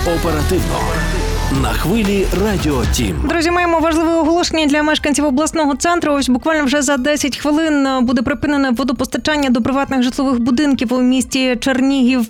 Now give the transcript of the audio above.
Оперативно. На хвилі Радіо Тім. Друзі, маємо важливе оголошення для мешканців обласного центру. Ось буквально вже за 10 хвилин буде припинене водопостачання до приватних житлових будинків у місті Чернігів